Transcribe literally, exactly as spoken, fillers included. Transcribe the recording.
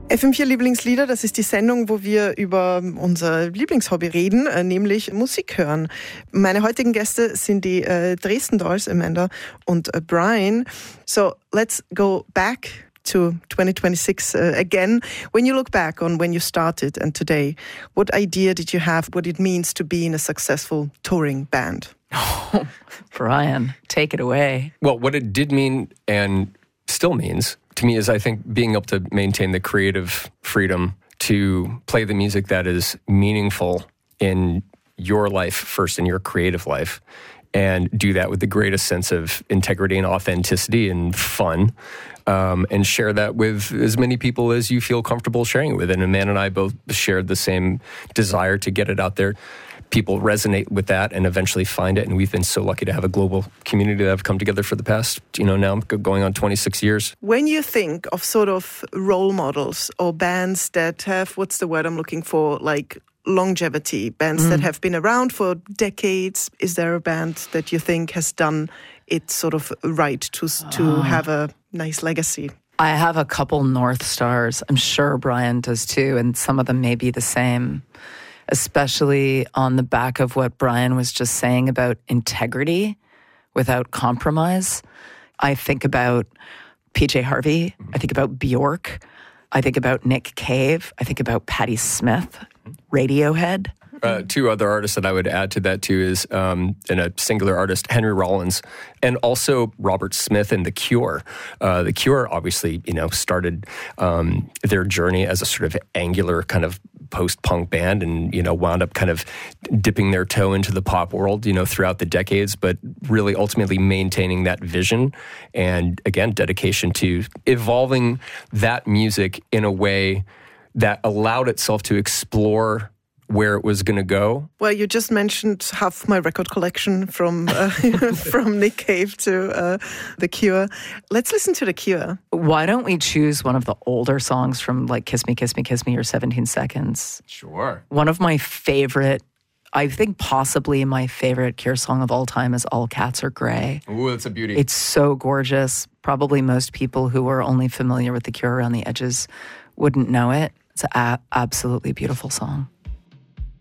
F M vier Lieblingslieder, das ist die Sendung, wo wir über unser Lieblingshobby reden, äh, nämlich Musik hören. Meine heutigen Gäste sind die äh, Dresden Dolls, Amanda und äh, Brian. So let's go back to twenty twenty-six uh, again. When you look back on when you started and today, what idea did you have what it means to be in a successful touring band? Oh, Brian, take it away. Well, what it did mean and still means to me is I think being able to maintain the creative freedom to play the music that is meaningful in your life first, in your creative life, and do that with the greatest sense of integrity and authenticity and fun, um, and share that with as many people as you feel comfortable sharing it with. And Amanda and I both shared the same desire to get it out there. People resonate with that and eventually find it. And we've been so lucky to have a global community that have come together for the past, you know, now going on twenty-six years. When you think of sort of role models or bands that have, what's the word I'm looking for, like longevity, bands mm. that have been around for decades, is there a band that you think has done it sort of right to, to uh. have a nice legacy? I have a couple North Stars. I'm sure Brian does too, and some of them may be the same. Especially on the back of what Brian was just saying about integrity without compromise. I think about P J Harvey. I think about Bjork. I think about Nick Cave. I think about Patti Smith, Radiohead. Uh, two other artists that I would add to that too is, um, and a singular artist, Henry Rollins, and also Robert Smith and The Cure. Uh, The Cure obviously, you know, started um, their journey as a sort of angular kind of post-punk band and, you know, wound up kind of dipping their toe into the pop world, you know, throughout the decades, but really ultimately maintaining that vision and, again, dedication to evolving that music in a way that allowed itself to explore where it was going to go. Well, you just mentioned half my record collection from uh, from Nick Cave to uh, The Cure. Let's listen to The Cure. Why don't we choose one of the older songs from like Kiss Me, Kiss Me, Kiss Me or seventeen seconds? Sure. One of my favorite, I think possibly my favorite Cure song of all time is All Cats Are Grey. Ooh, that's a beauty. It's so gorgeous. Probably most people who are only familiar with The Cure around the edges wouldn't know it. It's an a- absolutely beautiful song.